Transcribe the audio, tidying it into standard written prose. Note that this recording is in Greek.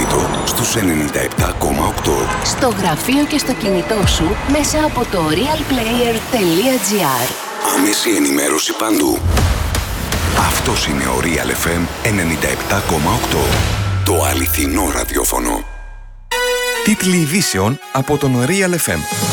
Ινκόγκνιτο στους 97,8. Στο γραφείο και στο κινητό σου μέσα από το realplayer.gr. Άμεση ενημέρωση παντού. Αυτός είναι ο Real FM 97,8. Το αληθινό ραδιόφωνο. Τίτλοι ειδήσεων από τον Real FM.